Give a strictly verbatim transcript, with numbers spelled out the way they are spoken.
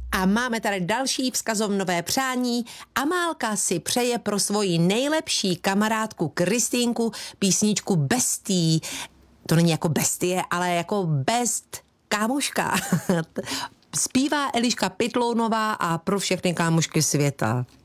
A máme tady další vzkazovnové přání. Amálka si přeje pro svoji nejlepší kamarádku Kristýnku písničku Bestý. To není jako bestie, ale jako best kámoška. Zpívá Eliška Pytlounová a pro všechny kámošky světa.